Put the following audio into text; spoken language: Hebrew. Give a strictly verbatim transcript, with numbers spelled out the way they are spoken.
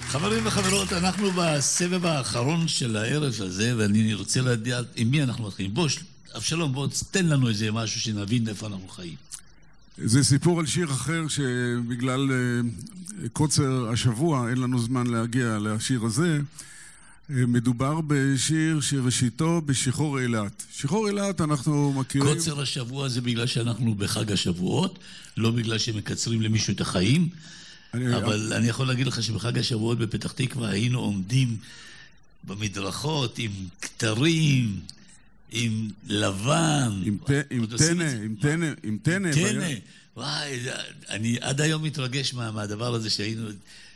חברים וחברות, אנחנו בסבב האחרון של הערב הזה, ואני רוצה לדעת עם מי אנחנו מתחילים. בוא, אבשלום, בוא, תן לנו איזה משהו שנבין איפה אנחנו חיים. זה סיפור על שיר אחר שבגלל uh, קוצר השבוע אין לנו זמן להגיע לשיר הזה. Uh, מדובר בשיר שראשיתו בשחרור אילת. שחרור אילת אנחנו מכירים... קוצר השבוע זה בגלל שאנחנו בחג השבועות, לא בגלל שמקצרים למישהו את החיים. אני, אבל אני יכול להגיד לך שבחג השבועות בפתח תקווה היינו עומדים במדרכות עם כתרים, עם לבן. עם טנא, עם טנא, עם טנא. טנא. וואי, אני עד היום מתרגש מה, מהדבר הזה שהיינו...